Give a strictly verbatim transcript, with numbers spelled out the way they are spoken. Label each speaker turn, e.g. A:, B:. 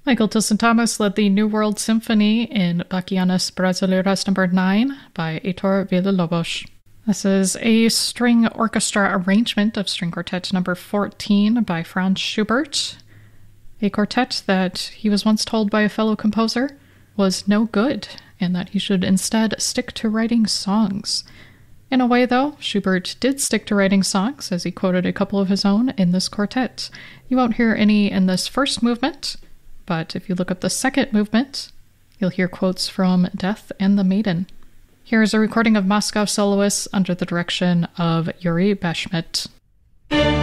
A: Michael Tilson Thomas led the New World Symphony in Bachianas Brasileiras number nine by Heitor Villa-Lobos. This is a string orchestra arrangement of String Quartet number fourteen by Franz Schubert, a quartet that he was once told by a fellow composer was no good, and that he should instead stick to writing songs. In a way, though, Schubert did stick to writing songs, as he quoted a couple of his own in this quartet. You won't hear any in this first movement, but if you look up the second movement, you'll hear quotes from Death and the Maiden. Here is a recording of Moscow Soloists under the direction of Yuri Bashmet.